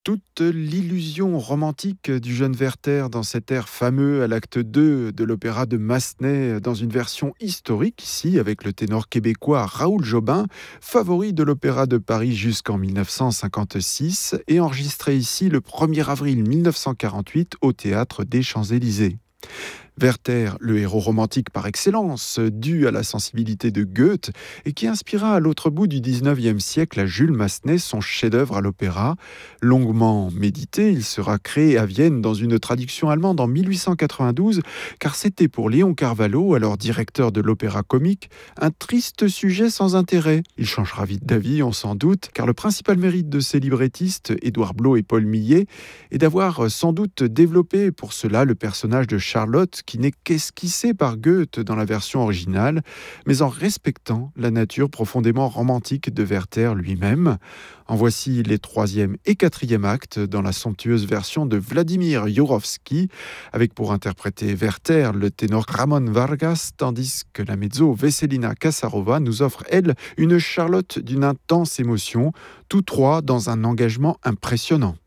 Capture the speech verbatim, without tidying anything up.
Toute l'illusion romantique du jeune Werther dans cet air fameux à l'acte deux de l'opéra de Massenet dans une version historique ici avec le ténor québécois Raoul Jobin, favori de l'Opéra de Paris jusqu'en mille neuf cent cinquante-six et enregistré ici le premier avril mille neuf cent quarante-huit au théâtre des Champs-Élysées. Werther, le héros romantique par excellence, dû à la sensibilité de Goethe, et qui inspira à l'autre bout du dix-neuvième siècle à Jules Massenet son chef-d'œuvre à l'opéra. Longuement médité, il sera créé à Vienne dans une traduction allemande en mille huit cent quatre-vingt-douze, car c'était pour Léon Carvalho, alors directeur de l'Opéra Comique, un triste sujet sans intérêt. Il changera vite d'avis, on s'en doute, car le principal mérite de ces librettistes, Édouard Blot et Paul Millet, est d'avoir sans doute développé pour cela le personnage de Charlotte, qui n'est qu'esquissé par Goethe dans la version originale, mais en respectant la nature profondément romantique de Werther lui-même. En voici les troisième et quatrième actes dans la somptueuse version de Vladimir Jurowski, avec pour interpréter Werther le ténor Ramon Vargas, tandis que la mezzo Veselina Kasarova nous offre, elle, une Charlotte d'une intense émotion, tous trois dans un engagement impressionnant.